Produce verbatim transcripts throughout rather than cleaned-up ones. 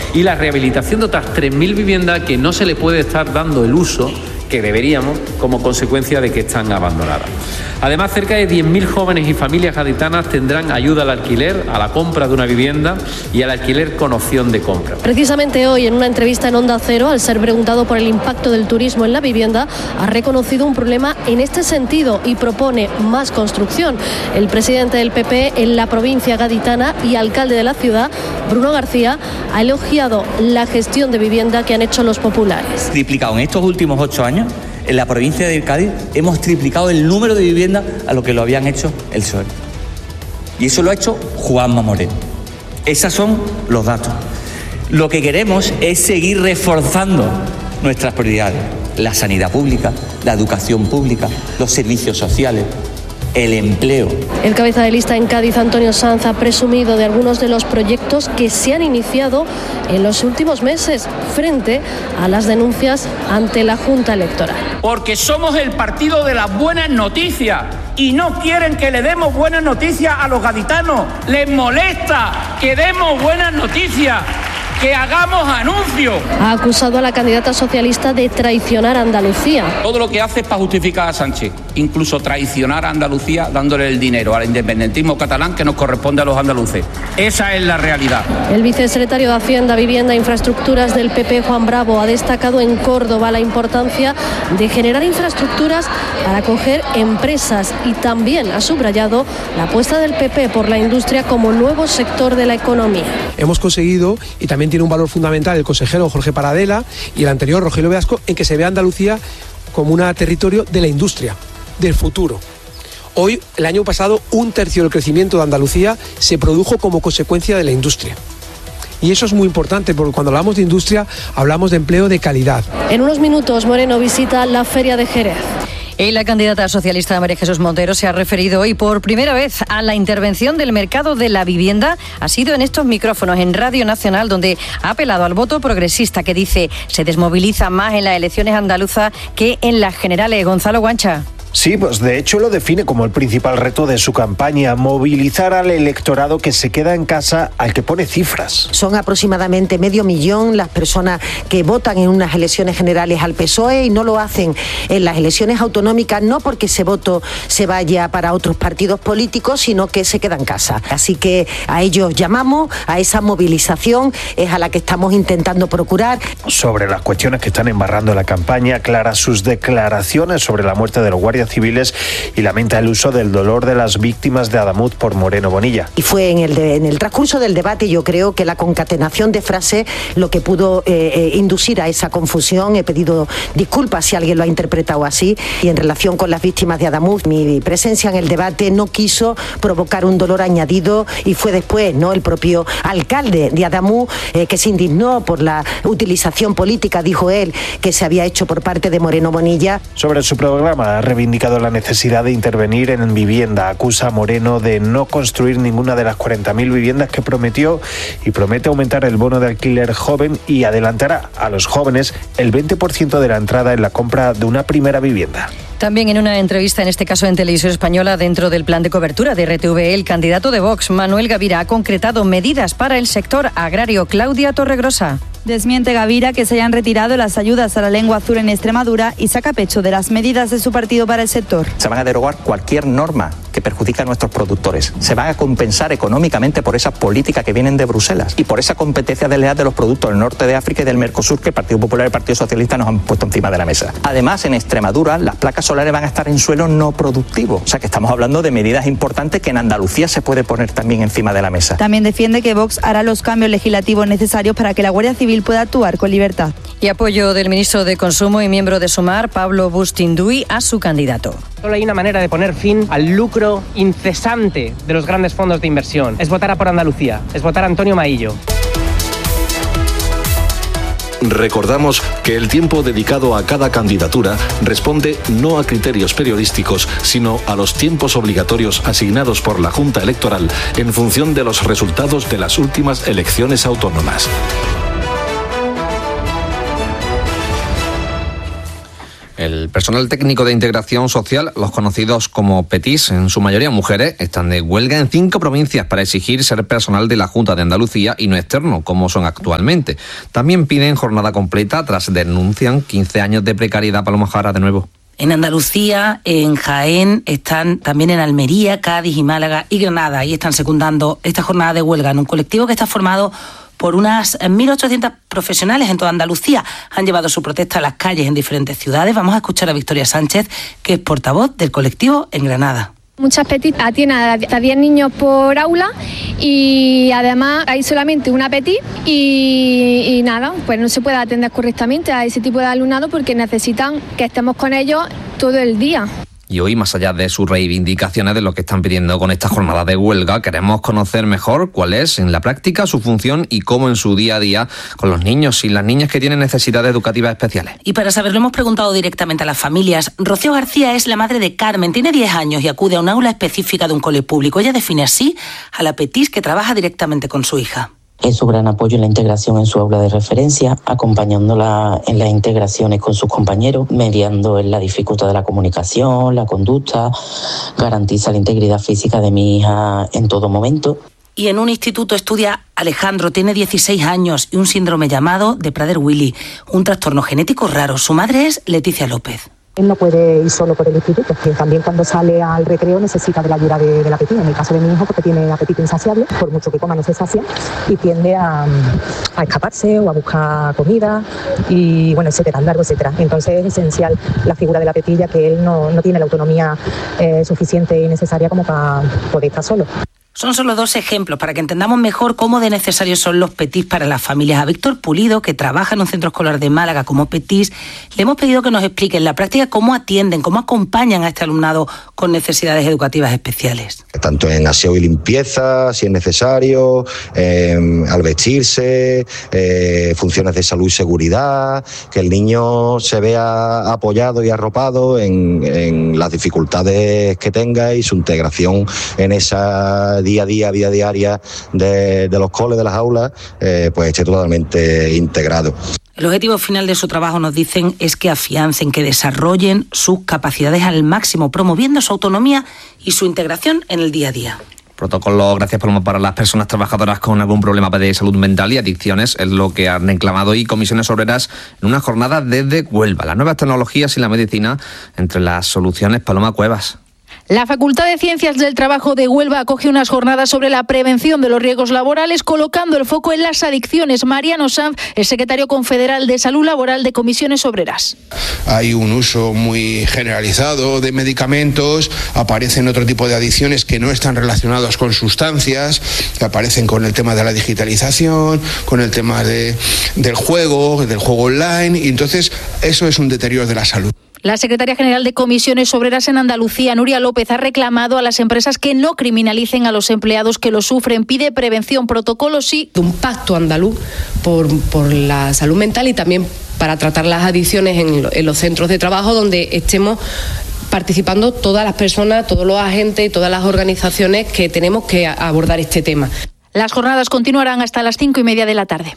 y la rehabilitación de otras tres mil viviendas que no se le puede estar dando el uso que deberíamos como consecuencia de que están abandonadas. Además, cerca de diez mil jóvenes y familias gaditanas tendrán ayuda al alquiler, a la compra de una vivienda y al alquiler con opción de compra. Precisamente hoy, en una entrevista en Onda Cero, al ser preguntado por el impacto del turismo en la vivienda, ha reconocido un problema en este sentido y propone más construcción. El presidente del P P en la provincia gaditana y alcalde de la ciudad, Bruno García, ha elogiado la gestión de vivienda que han hecho los populares. Triplicado en estos últimos ocho años. En la provincia de Cádiz hemos triplicado el número de viviendas a lo que lo habían hecho el P S O E. Y eso lo ha hecho Juanma Moreno. Esos son los datos. Lo que queremos es seguir reforzando nuestras prioridades. La sanidad pública, la educación pública, los servicios sociales, el empleo. El cabeza de lista en Cádiz, Antonio Sanz, ha presumido de algunos de los proyectos que se han iniciado en los últimos meses frente a las denuncias ante la Junta Electoral. Porque somos el partido de las buenas noticias y no quieren que le demos buenas noticias a los gaditanos. Les molesta que demos buenas noticias, que hagamos anuncios. Ha acusado a la candidata socialista de traicionar a Andalucía. Todo lo que hace es para justificar a Sánchez, incluso traicionar a Andalucía dándole el dinero al independentismo catalán que nos corresponde a los andaluces. Esa es la realidad. El vicesecretario de Hacienda, Vivienda e Infraestructuras del P P, Juan Bravo, ha destacado en Córdoba la importancia de generar infraestructuras para acoger empresas y también ha subrayado la apuesta del P P por la industria como nuevo sector de la economía. Hemos conseguido, y también tiene un valor fundamental el consejero Jorge Paradela y el anterior Rogelio Velasco, en que se ve a Andalucía como un territorio de la industria, del futuro. Hoy, el año pasado, un tercio del crecimiento de Andalucía se produjo como consecuencia de la industria. Y eso es muy importante porque cuando hablamos de industria hablamos de empleo de calidad. En unos minutos Moreno visita la Feria de Jerez. Y la candidata socialista María Jesús Montero se ha referido hoy por primera vez a la intervención del mercado de la vivienda. Ha sido en estos micrófonos en Radio Nacional, donde ha apelado al voto progresista, que dice se desmoviliza más en las elecciones andaluzas que en las generales. Gonzalo Guancha. Sí, pues de hecho lo define como el principal reto de su campaña, movilizar al electorado que se queda en casa, al que pone cifras. Son aproximadamente medio millón las personas que votan en unas elecciones generales al P S O E y no lo hacen en las elecciones autonómicas, no porque ese voto se vaya para otros partidos políticos, sino que se queda en casa. Así que a ellos llamamos, a esa movilización es a la que estamos intentando procurar. Sobre las cuestiones que están embarrando la campaña, aclara sus declaraciones sobre la muerte de los guardias civiles y lamenta el uso del dolor de las víctimas de Adamuz por Moreno Bonilla. Y fue en el, de, en el transcurso del debate, yo creo que la concatenación de frases lo que pudo eh, eh, inducir a esa confusión. He pedido disculpas si alguien lo ha interpretado así. Y en relación con las víctimas de Adamuz, mi presencia en el debate no quiso provocar un dolor añadido y fue después, ¿no?, el propio alcalde de Adamuz eh, que se indignó por la utilización política, dijo él, que se había hecho por parte de Moreno Bonilla. Sobre su programa, ha reivindicado la necesidad de intervenir en vivienda. Acusa a Moreno de no construir ninguna de las cuarenta mil viviendas que prometió y promete aumentar el bono de alquiler joven y adelantará a los jóvenes el veinte por ciento de la entrada en la compra de una primera vivienda. También en una entrevista, en este caso en Televisión Española, dentro del plan de cobertura de R T V E, el candidato de Vox, Manuel Gavira, ha concretado medidas para el sector agrario. Claudia Torregrosa. Desmiente Gavira que se hayan retirado las ayudas a la lengua azul en Extremadura y saca pecho de las medidas de su partido para el sector. Se van a derogar cualquier norma que perjudique a nuestros productores. Se van a compensar económicamente por esas políticas que vienen de Bruselas y por esa competencia desleal de los productos del norte de África y del Mercosur que el Partido Popular y el Partido Socialista nos han puesto encima de la mesa. Además, en Extremadura las placas solares van a estar en suelo no productivo. O sea que estamos hablando de medidas importantes que en Andalucía se puede poner también encima de la mesa. También defiende que Vox hará los cambios legislativos necesarios para que la Guardia Civil pueda actuar con libertad. Y apoyo del ministro de Consumo y miembro de Sumar, Pablo Bustinduy, a su candidato. Solo hay una manera de poner fin al lucro incesante de los grandes fondos de inversión. Es votar a por Andalucía, es votar a Antonio Maillo. Recordamos que el tiempo dedicado a cada candidatura responde no a criterios periodísticos, sino a los tiempos obligatorios asignados por la Junta Electoral en función de los resultados de las últimas elecciones autónomas. El personal técnico de integración social, los conocidos como PETIS, en su mayoría mujeres, están de huelga en cinco provincias para exigir ser personal de la Junta de Andalucía y no externo, como son actualmente. También piden jornada completa tras denuncian quince años de precariedad. Paloma Jara, de nuevo. En Andalucía, en Jaén, están también en Almería, Cádiz y Málaga y Granada. Y están secundando esta jornada de huelga en un colectivo que está formado por unas mil ochocientos profesionales en toda Andalucía. Han llevado su protesta a las calles en diferentes ciudades. Vamos a escuchar a Victoria Sánchez, que es portavoz del colectivo en Granada. Muchas PETIS atienden hasta diez niños por aula y además hay solamente una PETIS y, y nada, pues no se puede atender correctamente a ese tipo de alumnado porque necesitan que estemos con ellos todo el día. Y hoy, más allá de sus reivindicaciones de lo que están pidiendo con esta jornada de huelga, queremos conocer mejor cuál es en la práctica su función y cómo en su día a día con los niños y las niñas que tienen necesidades educativas especiales. Y para saberlo hemos preguntado directamente a las familias. Rocío García es la madre de Carmen, tiene diez años y acude a un aula específica de un cole público. Ella define así a la PETIS que trabaja directamente con su hija. Es su gran apoyo en la integración en su aula de referencia, acompañándola en las integraciones con sus compañeros, mediando en la dificultad de la comunicación, la conducta, garantiza la integridad física de mi hija en todo momento. Y en un instituto estudia Alejandro, tiene dieciséis años y un síndrome llamado de Prader-Willi, un trastorno genético raro. Su madre es Leticia López. Él no puede ir solo por el instituto, que también cuando sale al recreo necesita de la ayuda de, de la PETIS. En el caso de mi hijo, porque tiene apetito insaciable, por mucho que coma no se sacia, y tiende a, a escaparse o a buscar comida, y bueno, etcétera, largo, etcétera. Entonces es esencial la figura de la PETIS, ya que él no, no tiene la autonomía eh, suficiente y necesaria como para poder estar solo. Son solo dos ejemplos para que entendamos mejor cómo de necesarios son los PETIS para las familias. A Víctor Pulido, que trabaja en un centro escolar de Málaga como PETIS, le hemos pedido que nos explique en la práctica cómo atienden, cómo acompañan a este alumnado con necesidades educativas especiales. Tanto en aseo y limpieza, si es necesario, eh, al vestirse, eh, funciones de salud y seguridad, que el niño se vea apoyado y arropado en, en las dificultades que tenga y su integración en esa día a día, vida diaria de, de los coles, de las aulas, eh, pues esté totalmente integrado. El objetivo final de su trabajo, nos dicen, es que afiancen, que desarrollen sus capacidades al máximo, promoviendo su autonomía y su integración en el día a día. Protocolo, gracias Paloma, para las personas trabajadoras con algún problema de salud mental y adicciones, es lo que han reclamado hoy comisiones obreras en una jornada desde Huelva. Las nuevas tecnologías y la medicina entre las soluciones. Paloma Cuevas. La Facultad de Ciencias del Trabajo de Huelva acoge unas jornadas sobre la prevención de los riesgos laborales, colocando el foco en las adicciones. Mariano Sanz, el secretario confederal de Salud Laboral de Comisiones Obreras. Hay un uso muy generalizado de medicamentos, aparecen otro tipo de adicciones que no están relacionadas con sustancias, que aparecen con el tema de la digitalización, con el tema de, del juego, del juego online, y entonces eso es un deterioro de la salud. La secretaria general de Comisiones Obreras en Andalucía, Nuria López, ha reclamado a las empresas que no criminalicen a los empleados que lo sufren. Pide prevención, protocolos sí. Un pacto andaluz por, por la salud mental y también para tratar las adicciones en, en los centros de trabajo donde estemos participando todas las personas, todos los agentes y todas las organizaciones que tenemos que abordar este tema. Las jornadas continuarán hasta las cinco y media de la tarde.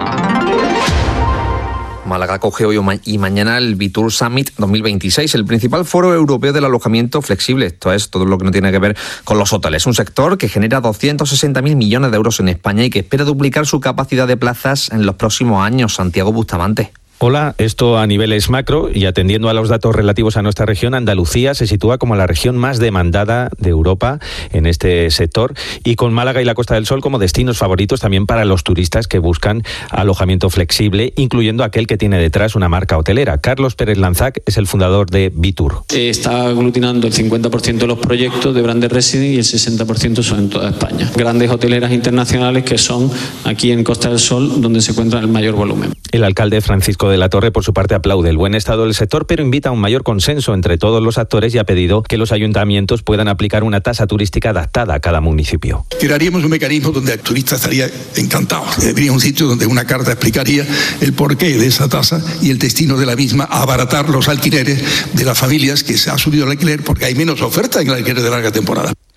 Málaga acoge hoy y mañana el Bitur Summit dos mil veintiséis, el principal foro europeo del alojamiento flexible. Esto es todo lo que no tiene que ver con los hoteles. Un sector que genera doscientos sesenta mil millones de euros en España y que espera duplicar su capacidad de plazas en los próximos años. Santiago Bustamante. Hola, esto a niveles macro y atendiendo a los datos relativos a nuestra región, Andalucía se sitúa como la región más demandada de Europa en este sector y con Málaga y la Costa del Sol como destinos favoritos también para los turistas que buscan alojamiento flexible, incluyendo aquel que tiene detrás una marca hotelera. Carlos Pérez Lanzac es el fundador de Bitur. Está aglutinando el cincuenta por ciento de los proyectos de Branded Residence y el sesenta por ciento son en toda España. Grandes hoteleras internacionales que son aquí en Costa del Sol donde se encuentra el mayor volumen. El alcalde Francisco de la Torre, por su parte, aplaude el buen estado del sector, pero invita a un mayor consenso entre todos los actores y ha pedido que los ayuntamientos puedan aplicar una tasa turística adaptada a cada municipio. Crearíamos un mecanismo donde el turista estaría encantado. Habría un sitio donde una carta explicaría el porqué de esa tasa y el destino de la misma, a abaratar los alquileres de las familias que se ha subido el alquiler porque hay menos oferta en el alquiler de larga temporada.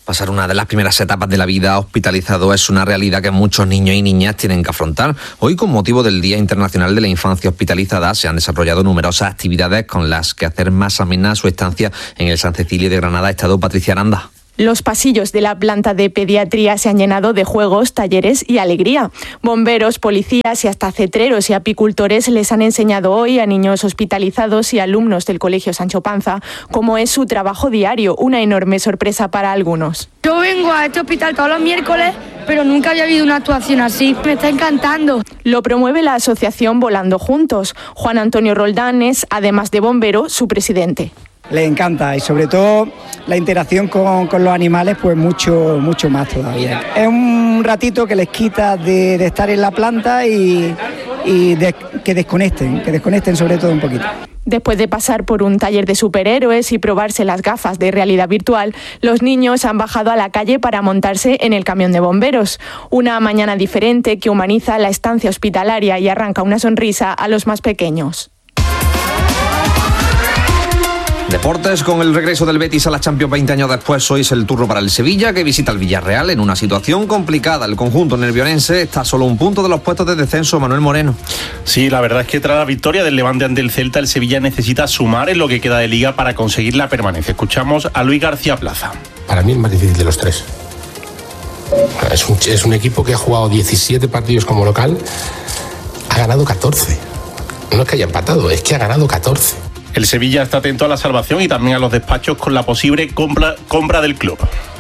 Pasar una de las primeras etapas de la vida hospitalizado es una realidad que muchos niños y niñas tienen que afrontar. Hoy, con motivo del Día Internacional de la Infancia Hospitalizada, se han desarrollado numerosas actividades con las que hacer más amena su estancia en el San Cecilio de Granada. Ha estado Patricia Aranda. Los pasillos de la planta de pediatría se han llenado de juegos, talleres y alegría. Bomberos, policías y hasta cetreros y apicultores les han enseñado hoy a niños hospitalizados y alumnos del Colegio Sancho Panza cómo es su trabajo diario, una enorme sorpresa para algunos. Yo vengo a este hospital todos los miércoles, pero nunca había habido una actuación así. Me está encantando. Lo promueve la asociación Volando Juntos. Juan Antonio Roldán es, además de bombero, su presidente. Les encanta y sobre todo la interacción con, con los animales, pues mucho mucho más todavía. Es un ratito que les quita de, de estar en la planta y, y de, que desconecten, que desconecten sobre todo un poquito. Después de pasar por un taller de superhéroes y probarse las gafas de realidad virtual, los niños han bajado a la calle para montarse en el camión de bomberos. Una mañana diferente que humaniza la estancia hospitalaria y arranca una sonrisa a los más pequeños. Deportes, con el regreso del Betis a la Champions veinte años después, hoy es el turno para el Sevilla, que visita al Villarreal en una situación complicada. El conjunto nervionense está a solo un punto de los puestos de descenso. Manuel Moreno. Sí, la verdad es que tras la victoria del Levante ante el Celta, el Sevilla necesita sumar en lo que queda de Liga para conseguir la permanencia. Escuchamos a Luis García Plaza. Para mí el más difícil de los tres. Es un, es un equipo que ha jugado diecisiete partidos como local, ha ganado catorce. No es que haya empatado, es que ha ganado catorce. El Sevilla está atento a la salvación y también a los despachos con la posible compra, compra del club.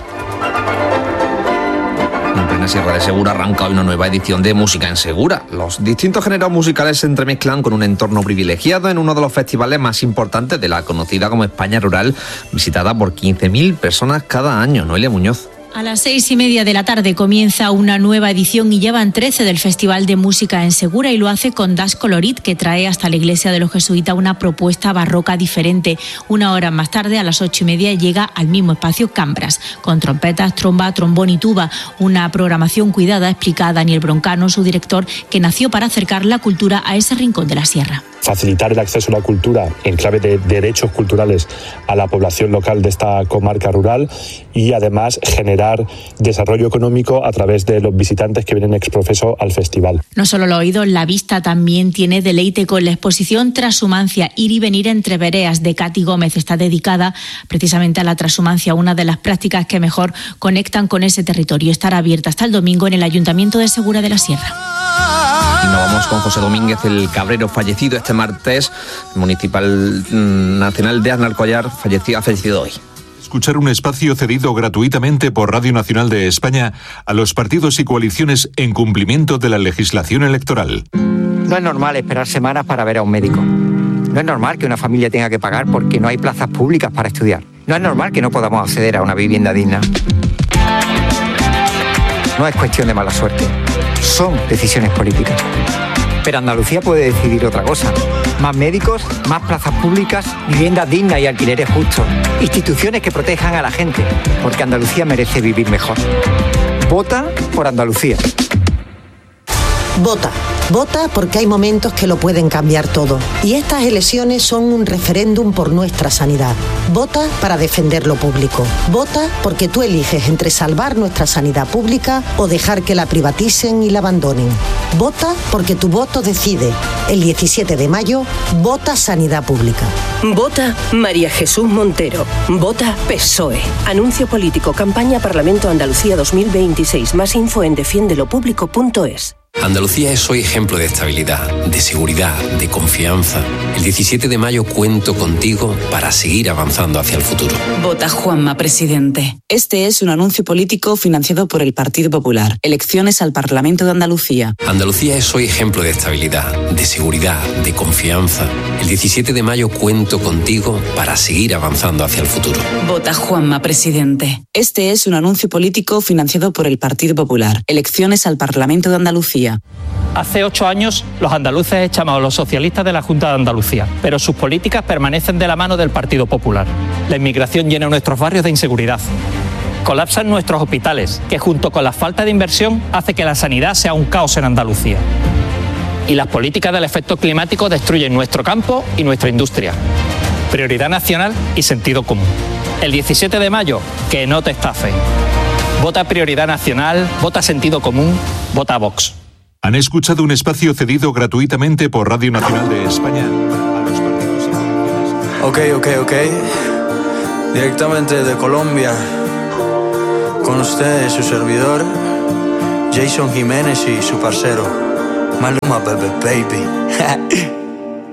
En plena Sierra de Segura arranca hoy una nueva edición de Música en Segura. Los distintos géneros musicales se entremezclan con un entorno privilegiado en uno de los festivales más importantes de la conocida como España Rural, visitada por quince mil personas cada año. Noelia Muñoz. A las seis y media de la tarde comienza una nueva edición y ya van trece del Festival de Música en Segura, y lo hace con Das Colorit, que trae hasta la iglesia de los jesuitas una propuesta barroca diferente. Una hora más tarde, a las ocho y media, llega al mismo espacio Cambras, con trompetas, tromba, trombón y tuba. Una programación cuidada, explica Daniel Broncano, su director, que nació para acercar la cultura a ese rincón de la sierra. Facilitar el acceso a la cultura en clave de derechos culturales a la población local de esta comarca rural, y además generar desarrollo económico a través de los visitantes que vienen exprofeso al festival. No solo los oídos, la vista también tiene deleite con la exposición Transhumancia, ir y venir entre vereas, de Katy Gómez. Está dedicada precisamente a la transhumancia, una de las prácticas que mejor conectan con ese territorio. Estará abierta hasta el domingo en el Ayuntamiento de Segura de la Sierra. Y nos vamos con José Domínguez, el cabrero fallecido este martes, municipal nacional de Aznalcóllar, fallecido, ha fallecido hoy. Escuchar un espacio cedido gratuitamente por Radio Nacional de España a los partidos y coaliciones en cumplimiento de la legislación electoral. No es normal esperar semanas para ver a un médico. No es normal que una familia tenga que pagar porque no hay plazas públicas para estudiar. No es normal que no podamos acceder a una vivienda digna. No es cuestión de mala suerte. Son decisiones políticas. Pero Andalucía puede decidir otra cosa. Más médicos, más plazas públicas, viviendas dignas y alquileres justos. Instituciones que protejan a la gente, porque Andalucía merece vivir mejor. Vota por Andalucía. Vota. Vota porque hay momentos que lo pueden cambiar todo. Y estas elecciones son un referéndum por nuestra sanidad. Vota para defender lo público. Vota porque tú eliges entre salvar nuestra sanidad pública o dejar que la privaticen y la abandonen. Vota porque tu voto decide. El diecisiete de mayo, vota Sanidad Pública. Vota María Jesús Montero. Vota P S O E. Anuncio político. Campaña Parlamento Andalucía dos mil veintiséis. Más info en defiende lo público punto es. Andalucía es hoy ejemplo de estabilidad, de seguridad, de confianza. El diecisiete de mayo cuento contigo para seguir avanzando hacia el futuro. Vota Juanma, presidente. Este es un anuncio político financiado por el Partido Popular. Elecciones al Parlamento de Andalucía. Andalucía es hoy ejemplo de estabilidad, de seguridad, de confianza. El diecisiete de mayo cuento contigo para seguir avanzando hacia el futuro. Vota Juanma, presidente. Este es un anuncio político financiado por el Partido Popular. Elecciones al Parlamento de Andalucía. Hace ocho años los andaluces echamos a los socialistas de la Junta de Andalucía, pero sus políticas permanecen de la mano del Partido Popular. La inmigración llena nuestros barrios de inseguridad. Colapsan nuestros hospitales, que junto con la falta de inversión hace que la sanidad sea un caos en Andalucía. Y las políticas del efecto climático destruyen nuestro campo y nuestra industria. Prioridad nacional y sentido común. El diecisiete de mayo, que no te estafen. Vota Prioridad Nacional, vota Sentido Común, vota Vox. Han escuchado un espacio cedido gratuitamente por Radio Nacional de España a los partidos. Ok, ok, ok. Directamente de Colombia, con ustedes su servidor, Jason Jiménez y su parcero, Maluma Bebe Baby.